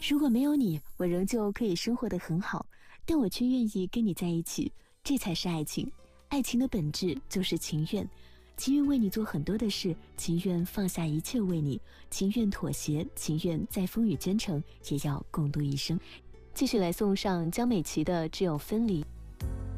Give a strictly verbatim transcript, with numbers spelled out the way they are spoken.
如果没有你，我仍旧可以生活得很好，但我却愿意跟你在一起，这才是爱情。爱情的本质就是情愿，情愿为你做很多的事，情愿放下一切为你，情愿妥协，情愿在风雨兼程也要共度一生。继续来送上江美琪的《只有分离》。